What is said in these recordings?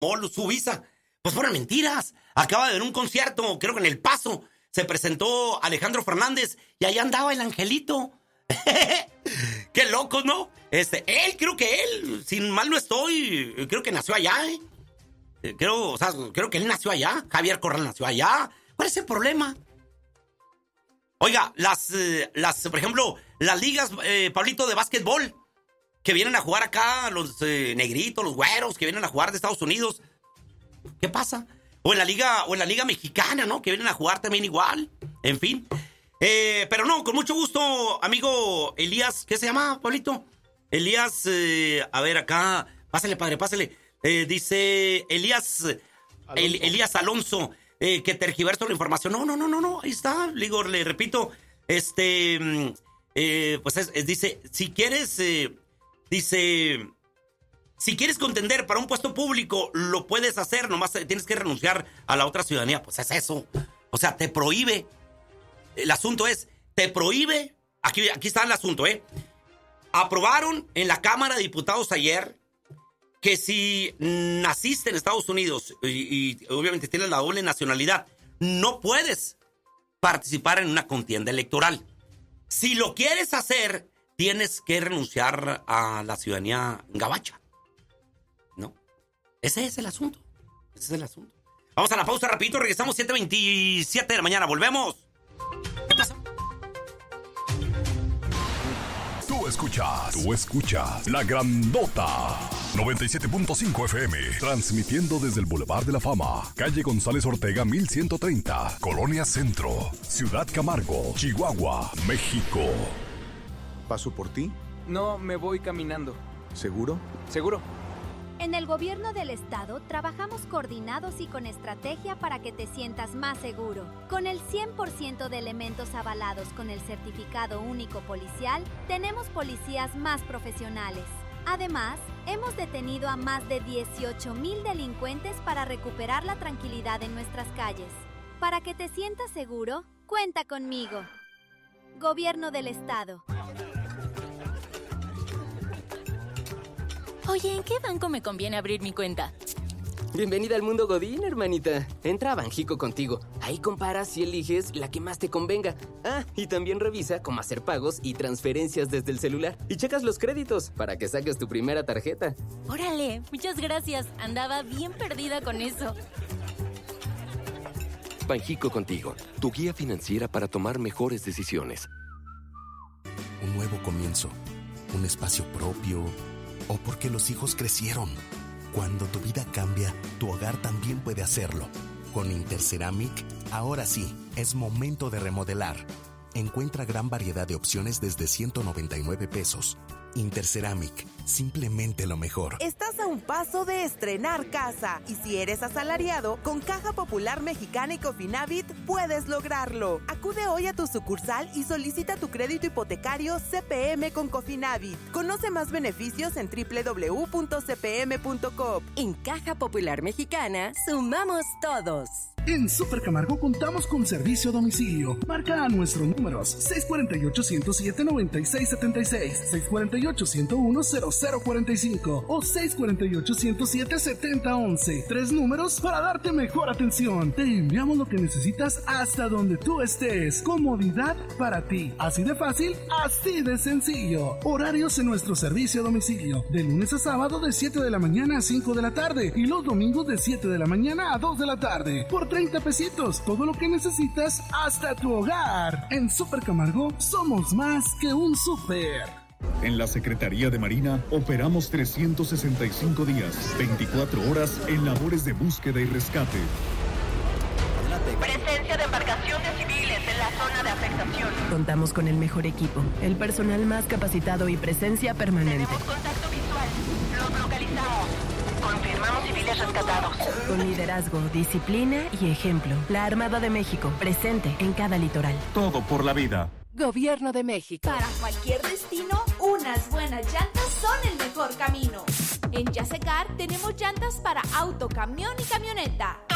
Suiza. Pues fueron mentiras. Acaba de ver un concierto, creo que en El Paso. Se presentó Alejandro Fernández y ahí andaba el angelito. Qué locos, ¿no? Creo que él, sin mal no estoy, creo que nació allá, Creo que él nació allá. Javier Corral nació allá. ¿Cuál es el problema? Oiga, por ejemplo, las ligas, Pablito, de básquetbol, que vienen a jugar acá, los negritos, los güeros, que vienen a jugar de Estados Unidos. ¿Qué pasa? O en la liga mexicana, ¿no? Que vienen a jugar también igual. En fin. Pero no, con mucho gusto, amigo Elías. ¿Qué se llama, Pablito? Elías, a ver acá. Pásale, padre, pásale. Dice Elías Alonso, que tergiverso la información. No. Ahí está. Le repito. Dice, si quieres contender para un puesto público, lo puedes hacer, nomás tienes que renunciar a la otra ciudadanía. Pues es eso. O sea, te prohíbe. El asunto es, te prohíbe. Aquí está el asunto, Aprobaron en la Cámara de Diputados ayer que si naciste en Estados Unidos y obviamente tienes la doble nacionalidad, no puedes participar en una contienda electoral. Si lo quieres hacer, tienes que renunciar a la ciudadanía gabacha. ¿No? Ese es el asunto. Vamos a la pausa rapidito, regresamos 7:27 de la mañana. Volvemos. ¿Qué pasa? Tú escuchas La Grandota 97.5 FM, transmitiendo desde el Boulevard de la Fama, calle González Ortega 1130, Colonia Centro, Ciudad Camargo, Chihuahua, México. ¿Paso por ti? No, me voy caminando. ¿Seguro? Seguro. En el gobierno del estado trabajamos coordinados y con estrategia para que te sientas más seguro. Con el 100% de elementos avalados con el certificado único policial, tenemos policías más profesionales. Además, hemos detenido a más de 18,000 delincuentes para recuperar la tranquilidad en nuestras calles. Para que te sientas seguro, cuenta conmigo. Gobierno del estado. Oye, ¿en qué banco me conviene abrir mi cuenta? Bienvenida al mundo Godín, hermanita. Entra a Banjico contigo. Ahí comparas y eliges la que más te convenga. Ah, y también revisa cómo hacer pagos y transferencias desde el celular. Y checas los créditos para que saques tu primera tarjeta. Órale, muchas gracias. Andaba bien perdida con eso. Banjico contigo, tu guía financiera para tomar mejores decisiones. Un nuevo comienzo, un espacio propio, o porque los hijos crecieron. Cuando tu vida cambia, tu hogar también puede hacerlo. Con Interceramic, ahora sí, es momento de remodelar. Encuentra gran variedad de opciones desde 199 pesos. Interceramic, simplemente lo mejor. Estás a un paso de estrenar casa. Y si eres asalariado, con Caja Popular Mexicana y Cofinavit puedes lograrlo. Acude hoy a tu sucursal y solicita tu crédito hipotecario CPM con Cofinavit. Conoce más beneficios en www.cpm.com. En Caja Popular Mexicana, sumamos todos. En Super Camargo contamos con servicio a domicilio. Marca a nuestros números 648-107-9676, 648-101-0045 o 648-107-7011. 3 números para darte mejor atención. Te enviamos lo que necesitas hasta donde tú estés. Comodidad para ti. Así de fácil, así de sencillo. Horarios en nuestro servicio a domicilio. De lunes a sábado de 7 de la mañana a 5 de la tarde y los domingos de 7 de la mañana a 2 de la tarde. Por 30 pesitos, todo lo que necesitas hasta tu hogar. En Super Camargo somos más que un súper. En la Secretaría de Marina operamos 365 días, 24 horas en labores de búsqueda y rescate. Presencia de embarcaciones civiles en la zona de afectación. Contamos con el mejor equipo, el personal más capacitado y presencia permanente. Tenemos contacto visual. Los localizamos. Confirmamos civiles rescatados. Con liderazgo, disciplina y ejemplo. La Armada de México, presente en cada litoral. Todo por la vida. Gobierno de México. Para cualquier destino, unas buenas llantas son el mejor camino. En Yasecar tenemos llantas para auto, camión y camioneta.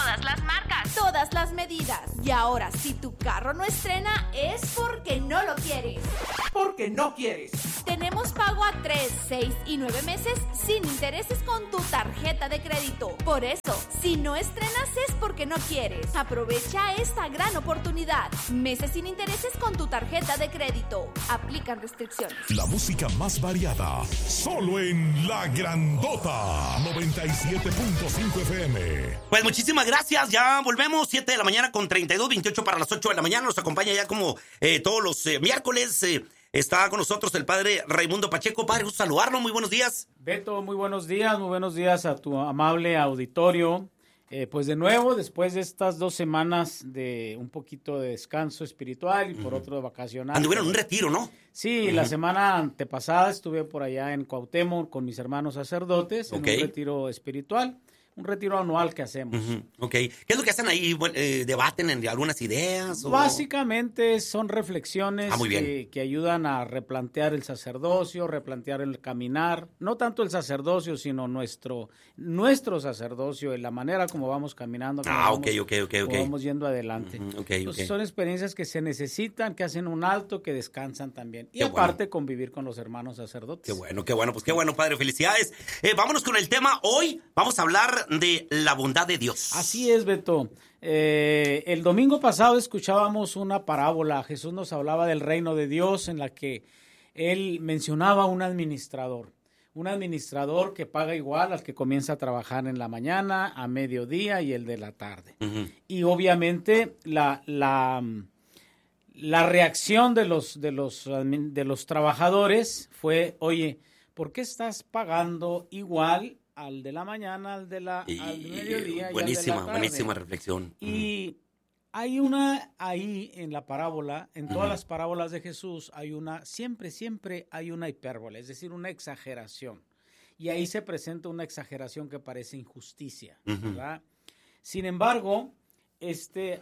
Todas las marcas. Todas las medidas. Y ahora, si tu carro no estrena, es porque no lo quieres. Porque no quieres. Tenemos pago a 3, 6 y 9 meses sin intereses con tu tarjeta de crédito. Por eso, si no estrenas es porque no quieres. Aprovecha esta gran oportunidad. Meses sin intereses con tu tarjeta de crédito. Aplican restricciones. La música más variada, solo en La Grandota 97.5 FM. Pues muchísimas gracias, ya volvemos, 7 de la mañana con 32, 28 para las 8 de la mañana. Nos acompaña ya como todos los miércoles. Está con nosotros el padre Raimundo Pacheco. Padre, gusto saludarlo, muy buenos días. Beto, muy buenos días a tu amable auditorio. Pues de nuevo, después de estas 2 semanas de un poquito de descanso espiritual y por otro de vacacional. Anduvieron en un retiro, ¿no? Sí, la semana antepasada estuve por allá en Cuauhtémoc con mis hermanos sacerdotes en un retiro espiritual. Un retiro anual que hacemos. Ok. ¿Qué es lo que hacen ahí? ¿Debaten en algunas ideas? Básicamente son reflexiones que ayudan a replantear el sacerdocio, replantear el caminar. No tanto el sacerdocio, sino nuestro sacerdocio, en la manera como vamos caminando. Vamos yendo adelante. Entonces, son experiencias que se necesitan, que hacen un alto, que descansan también. Y aparte convivir con los hermanos sacerdotes. Qué bueno. Pues qué bueno, padre. Felicidades. Vámonos con el tema. Hoy vamos a hablar de la bondad de Dios. Así es, Beto. El domingo pasado escuchábamos una parábola. Jesús nos hablaba del reino de Dios en la que él mencionaba un administrador que paga igual al que comienza a trabajar en la mañana, a mediodía y el de la tarde. Y obviamente la reacción de los trabajadores fue, oye, ¿por qué estás pagando igual al de la mañana, al del mediodía y al de la tarde? Buenísima reflexión. Y hay ahí en la parábola, en todas las parábolas de Jesús, siempre hay una hipérbole, es decir, una exageración. Y ahí se presenta una exageración que parece injusticia, ¿verdad? Sin embargo, este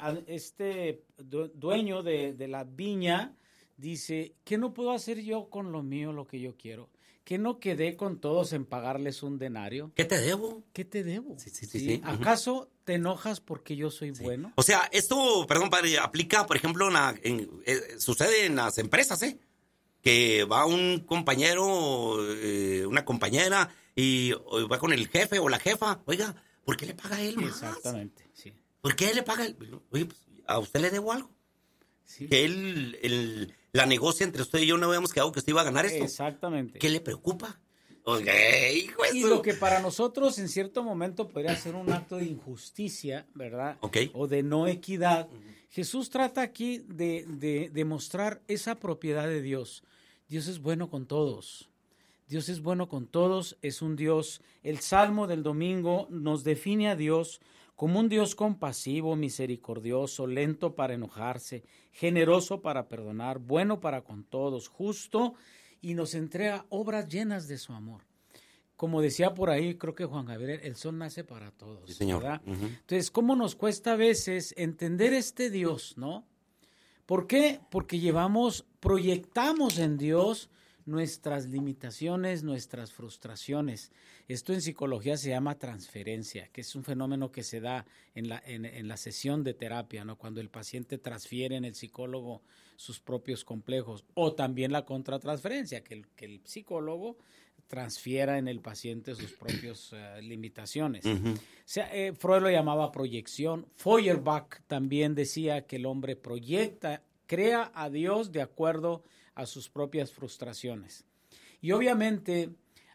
dueño de la viña dice, ¿qué no puedo hacer yo con lo mío lo que yo quiero? ¿Que no quedé con todos en pagarles un denario? ¿Qué te debo? Sí. ¿Acaso te enojas porque yo soy bueno? O sea, esto, perdón, padre, aplica, por ejemplo, sucede en las empresas, que va un compañero, una compañera, y va con el jefe o la jefa. Oiga, ¿por qué le paga él más? Exactamente, sí. ¿Por qué le paga él? Oye, pues, ¿a usted le debo algo? Sí. Que la negocia entre usted y yo, no habíamos quedado que usted iba a ganar esto. Exactamente. ¿Qué le preocupa? Okay, y lo que para nosotros en cierto momento podría ser un acto de injusticia, ¿verdad? O de no equidad. Jesús trata aquí de demostrar esa propiedad de Dios. Dios es bueno con todos. Dios es bueno con todos, es un Dios. El Salmo del domingo nos define a Dios como un Dios compasivo, misericordioso, lento para enojarse, generoso para perdonar, bueno para con todos, justo, y nos entrega obras llenas de su amor. Como decía por ahí, creo que Juan Gabriel, el sol nace para todos. Sí, señor. ¿Verdad? Entonces, ¿cómo nos cuesta a veces entender este Dios, no? ¿Por qué? Porque proyectamos en Dios nuestras limitaciones, nuestras frustraciones. Esto en psicología se llama transferencia, que es un fenómeno que se da en la sesión de terapia, ¿no? Cuando el paciente transfiere en el psicólogo sus propios complejos, o también la contratransferencia, que el psicólogo transfiera en el paciente sus propias limitaciones. O sea, Freud lo llamaba proyección. Feuerbach también decía que el hombre crea a Dios de acuerdo a sus propias frustraciones. Y obviamente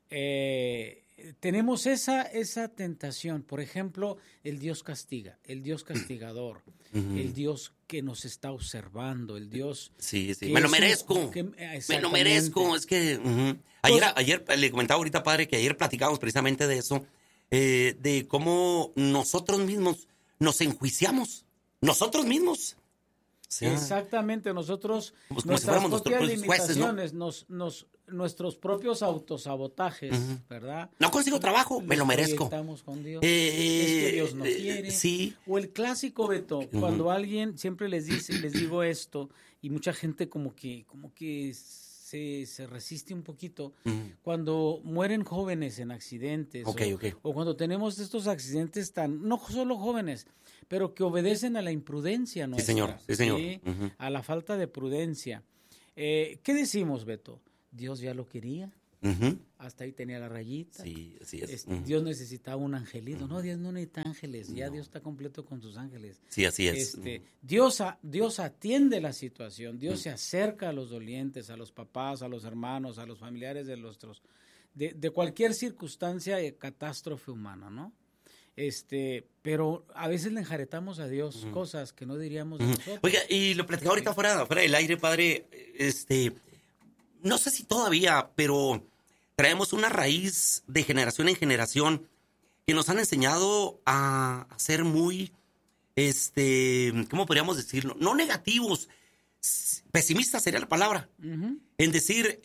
tenemos esa tentación. Por ejemplo, el Dios castiga, el Dios castigador, el Dios que nos está observando, el Dios... Sí, me lo merezco. Me lo merezco. Es que ayer le comentaba ahorita, padre, que ayer platicábamos precisamente de eso, de cómo nosotros mismos nos enjuiciamos. Nosotros mismos. Sí. Exactamente, nosotros, nuestras propias limitaciones, jueces, ¿no? Nuestros propios autosabotajes, ¿verdad? No consigo trabajo, me lo merezco. Estamos con Dios, es que Dios no quiere. Sí. O el clásico, Beto, cuando alguien, siempre les digo esto, y mucha gente como que se resiste un poquito cuando mueren jóvenes en accidentes o cuando tenemos estos accidentes no solo jóvenes, pero que obedecen a la imprudencia nuestra. Sí, señor. ¿Sí? A la falta de prudencia. ¿Qué decimos, Beto? Dios ya lo quería. Hasta ahí tenía la rayita. Sí, así es. Dios necesitaba un angelito. No, Dios no necesita ángeles. Ya Dios está completo con sus ángeles. Sí, así es. Dios atiende la situación. Dios se acerca a los dolientes, a los papás, a los hermanos, a los familiares de cualquier circunstancia de catástrofe humana, ¿no? Pero a veces le enjaretamos a Dios cosas que no diríamos de nosotros. Oiga, y lo platicaba ahorita fuera del aire, padre, no sé si todavía, pero traemos una raíz de generación en generación que nos han enseñado a ser muy, ¿cómo podríamos decirlo? No negativos, pesimistas sería la palabra. En decir,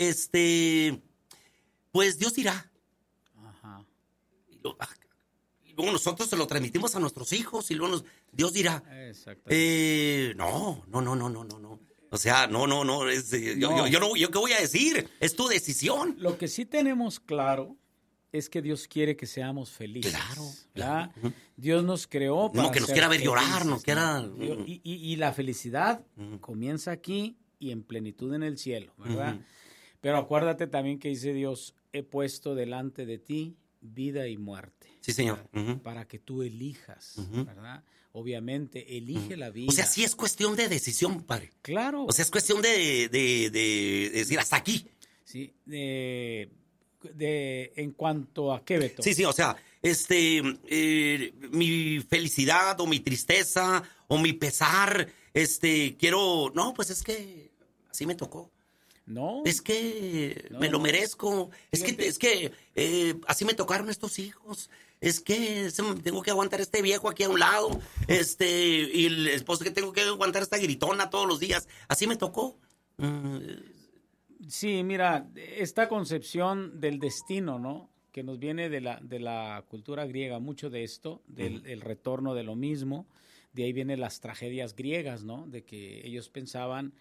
pues Dios dirá. Ajá. Y luego nosotros se lo transmitimos a nuestros hijos y luego Dios dirá. Exactamente. No. O sea, no. ¿Yo qué voy a decir? Es tu decisión. Lo que sí tenemos claro es que Dios quiere que seamos felices. Claro. Dios nos creó para no, que nos quiera ver felices, llorar, nos quiera... Y la felicidad comienza aquí y en plenitud en el cielo, ¿verdad? Pero acuérdate también que dice Dios, he puesto delante de ti vida y muerte. Sí, señor. Para que tú elijas, ¿verdad? Obviamente, elige la vida. O sea, sí es cuestión de decisión, padre. Claro. O sea, es cuestión de decir hasta aquí. Sí, en cuanto a qué, Beto. Sí, o sea, mi felicidad o mi tristeza o mi pesar, quiero, no, pues es que así me tocó. No. Es que me lo merezco. Fíjate. Es que así me tocaron estos hijos. Es que tengo que aguantar a este viejo aquí a un lado. Y el esposo que tengo que aguantar esta gritona todos los días. Así me tocó. Sí, mira, esta concepción del destino, ¿no? Que nos viene de la cultura griega, mucho de esto, del retorno de lo mismo. De ahí vienen las tragedias griegas, ¿no? De que ellos pensaban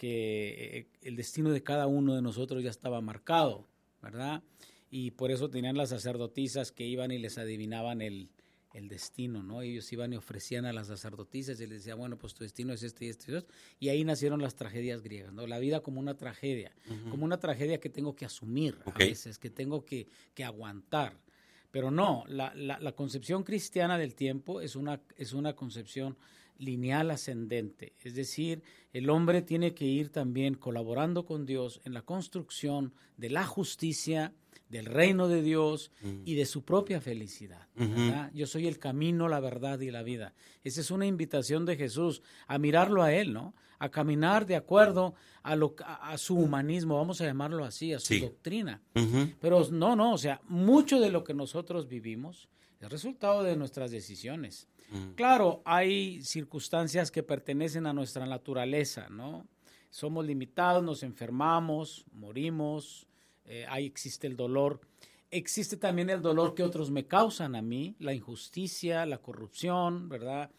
que el destino de cada uno de nosotros ya estaba marcado, ¿verdad? Y por eso tenían las sacerdotisas que iban y les adivinaban el destino, ¿no? Ellos iban y ofrecían a las sacerdotisas y les decían, bueno, pues tu destino es este y este y este. Y ahí nacieron las tragedias griegas, ¿no? La vida como una tragedia, como una tragedia que tengo que asumir a veces, que tengo que aguantar. Pero no, la concepción cristiana del tiempo es una concepción lineal ascendente, es decir, el hombre tiene que ir también colaborando con Dios en la construcción de la justicia, del reino de Dios y de su propia felicidad, ¿verdad? Yo soy el camino, la verdad y la vida. Esa es una invitación de Jesús a mirarlo a Él, ¿no? A caminar de acuerdo a su humanismo, vamos a llamarlo así, a su doctrina. Pero no, o sea, mucho de lo que nosotros vivimos es resultado de nuestras decisiones. Claro, hay circunstancias que pertenecen a nuestra naturaleza, ¿no? Somos limitados, nos enfermamos, morimos, ahí existe el dolor. Existe también el dolor que otros me causan a mí, la injusticia, la corrupción, ¿verdad?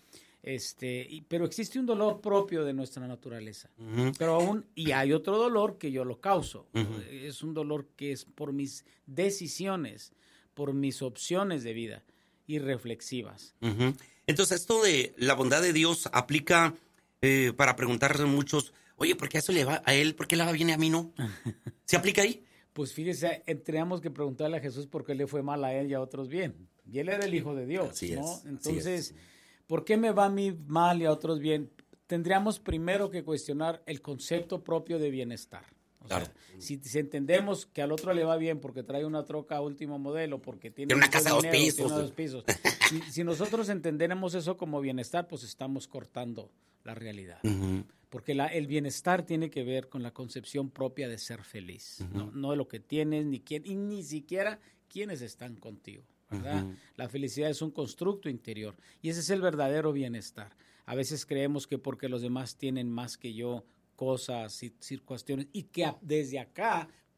Pero existe un dolor propio de nuestra naturaleza. Pero y hay otro dolor que yo lo causo. Es un dolor que es por mis decisiones, por mis opciones de vida irreflexivas. Entonces, esto de la bondad de Dios aplica para preguntarle a muchos, oye, ¿por qué eso le va a él? ¿Por qué le va bien y a mí no? ¿Se aplica ahí? Pues fíjese, teníamos que preguntarle a Jesús por qué le fue mal a él y a otros bien. Y él era el Hijo de Dios, así ¿no? Es, entonces, ¿por qué me va a mí mal y a otros bien? Tendríamos primero que cuestionar el concepto propio de bienestar. O sea, si entendemos que al otro le va bien porque trae una troca último modelo, porque tiene una casa de dos pisos. Si nosotros entenderemos eso como bienestar, pues estamos cortando la realidad. Porque el bienestar tiene que ver con la concepción propia de ser feliz. No de lo que tienes, ni quién, y ni siquiera quiénes están contigo, ¿verdad? La felicidad es un constructo interior y ese es el verdadero bienestar. A veces creemos que porque los demás tienen más que yo, cosas y cuestiones, y que desde acá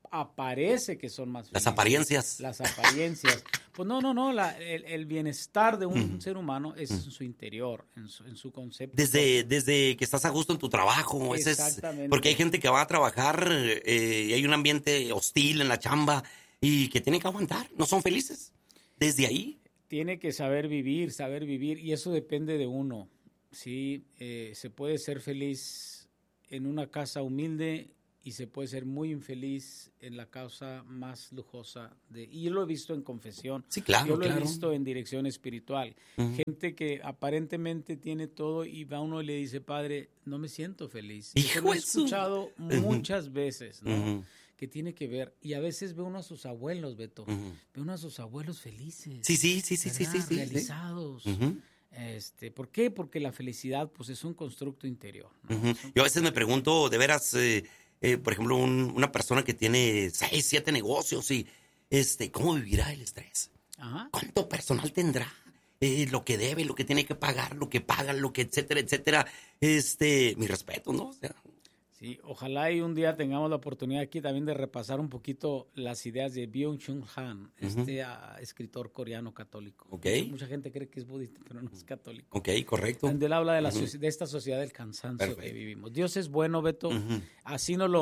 aparece que son más felices. Las apariencias. Las apariencias. Pues no, el bienestar de un ser humano es en su interior, en su concepto. Desde que estás a gusto en tu trabajo. Exactamente. Porque hay gente que va a trabajar y hay un ambiente hostil en la chamba y que tiene que aguantar, no son felices. Desde ahí. Tiene que saber vivir, y eso depende de uno. Sí, se puede ser feliz en una casa humilde y se puede ser muy infeliz en la casa más lujosa. Y yo lo he visto en confesión. Sí, claro, yo lo he visto en dirección espiritual. Gente que aparentemente tiene todo y va uno y le dice, Padre, no me siento feliz. Yo lo he escuchado muchas veces, ¿no? Que tiene que ver, y a veces ve uno a sus abuelos, Beto, ve uno a sus abuelos felices. Sí. Realizados. ¿Por qué? Porque la felicidad, pues, es un constructo interior, ¿no? Yo a veces me pregunto, de veras, por ejemplo, una persona que tiene 6, 7 negocios y, ¿cómo vivirá el estrés? Ajá. ¿Cuánto personal tendrá? Lo que debe, lo que tiene que pagar, lo que pagan, lo que etcétera, etcétera. Mi respeto, ¿no? O sea, sí, ojalá y un día tengamos la oportunidad aquí también de repasar un poquito las ideas de Byung-Chul Han, escritor coreano católico. Okay. Mucha gente cree que es budista, pero no es católico. Ok, correcto. Donde él habla de esta sociedad del cansancio que vivimos. Dios es bueno, Beto. Así nos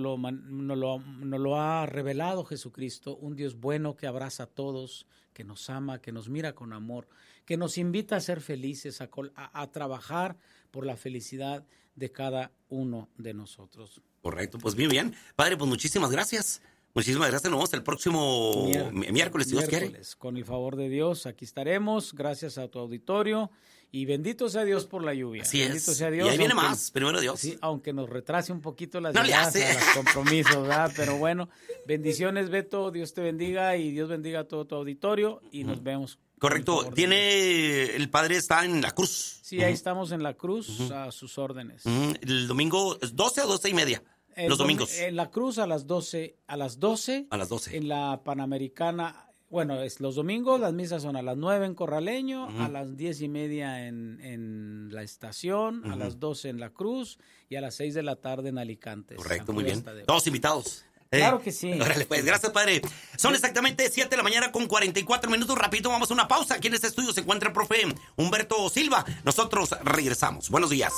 lo ha revelado Jesucristo, un Dios bueno que abraza a todos, que nos ama, que nos mira con amor, que nos invita a ser felices, a trabajar por la felicidad de cada uno de nosotros. Correcto, pues bien. Padre, pues muchísimas gracias. Muchísimas gracias. Nos vemos el próximo miércoles, si Dios quiere. Con el favor de Dios, aquí estaremos. Gracias a tu auditorio. Y bendito sea Dios por la lluvia. Así bendito es. sea Dios. Y ahí viene más, primero Dios. Sí, aunque nos retrase un poquito las llegadas a los compromisos, ¿verdad? Pero bueno, bendiciones, Beto. Dios te bendiga y Dios bendiga a todo tu auditorio. Y nos vemos. Correcto. El padre está en la cruz. Sí, ahí estamos en la cruz a sus órdenes. El domingo, ¿es 12 o 12:30? Los domingos. En la cruz a las 12. A las 12. En la Panamericana. Bueno, los domingos las misas son a las 9 en Corraleño, a las 10:30 en la estación, a las 12 en la cruz y a las 6 de la tarde en Alicante. Correcto, muy bien. Todos invitados. Claro que sí. Órale, pues, gracias, padre. Son exactamente 7 de la mañana con 44 minutos. Rapidito, vamos a una pausa. Aquí en este estudio se encuentra el profe Humberto Silva. Nosotros regresamos. Buenos días.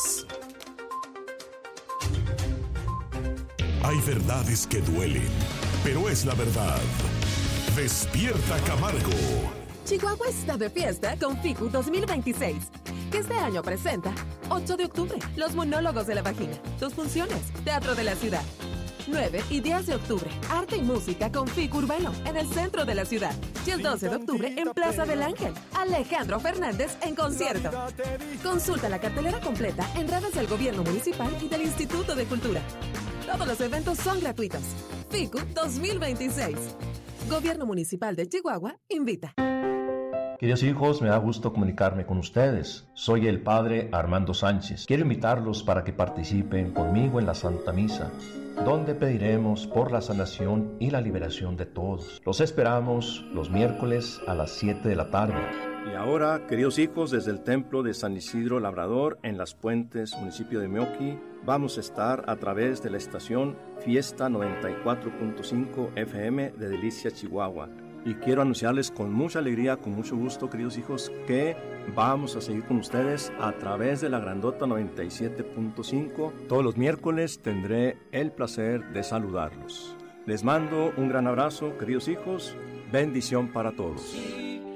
Hay verdades que duelen, pero es la verdad. Despierta Camargo. Chihuahua está de fiesta con FICU 2026, que este año presenta 8 de octubre, Los Monólogos de la Vagina, 2 funciones, Teatro de la Ciudad. 9 y 10 de octubre, Arte y Música con FICU Urbano, en el centro de la ciudad. Y el 12 de octubre, en Plaza del Ángel, Alejandro Fernández en concierto. Consulta la cartelera completa en redes del Gobierno Municipal y del Instituto de Cultura. Todos los eventos son gratuitos. FICU 2026. Gobierno Municipal de Chihuahua invita. Queridos hijos, me da gusto comunicarme con ustedes. Soy el Padre Armando Sánchez. Quiero invitarlos para que participen conmigo en la Santa Misa, donde pediremos por la sanación y la liberación de todos. Los esperamos los miércoles a las 7 de la tarde. Y ahora, queridos hijos, desde el Templo de San Isidro Labrador, en Las Puentes, municipio de Meoqui, vamos a estar a través de la estación Fiesta 94.5 FM de Delicia, Chihuahua. Y quiero anunciarles con mucha alegría, con mucho gusto, queridos hijos, que vamos a seguir con ustedes a través de la Grandota 97.5. Todos los miércoles tendré el placer de saludarlos. Les mando un gran abrazo, queridos hijos. Bendición para todos.